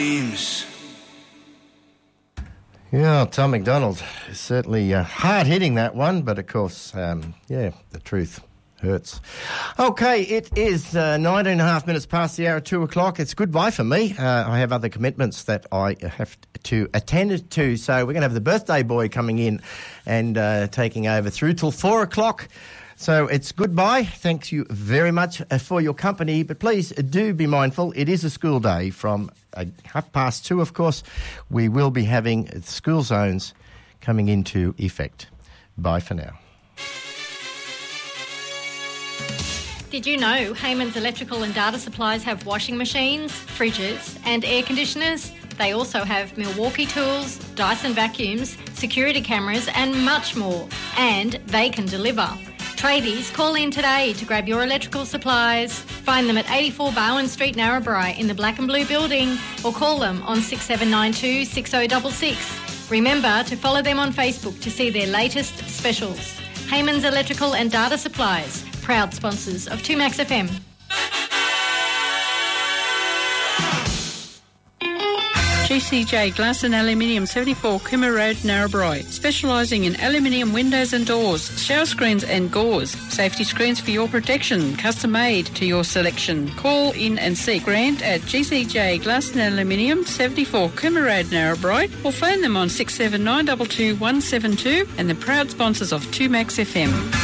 Yeah, Tom McDonald is certainly hard-hitting, that one, but of course, the truth hurts. Okay, it is 19 and a half minutes past the hour at 2 o'clock. It's goodbye for me. I have other commitments that I have to attend to, so we're going to have the birthday boy coming in and taking over through till 4 o'clock. So it's goodbye. Thank you very much for your company. But please do be mindful. It is a school day from 2:30, of course. We will be having school zones coming into effect. Bye for now. Did you know Heyman's Electrical and Data Supplies have washing machines, fridges and air conditioners? They also have Milwaukee tools, Dyson vacuums, security cameras and much more. And they can deliver. Tradies, call in today to grab your electrical supplies. Find them at 84 Bowen Street, Narrabri in the Black and Blue building or call them on 6792 6066. Remember to follow them on Facebook to see their latest specials. Heyman's Electrical and Data Supplies, proud sponsors of 2Max FM. GCJ Glass and Aluminium, 74 Cooma Road, Narrabri, specialising in aluminium windows and doors, shower screens and gauze, safety screens for your protection, custom made to your selection. Call in and see Grant at GCJ Glass and Aluminium, 74 Cooma Road, Narrabri, or phone them on 67922 172 and the proud sponsors of 2Max FM.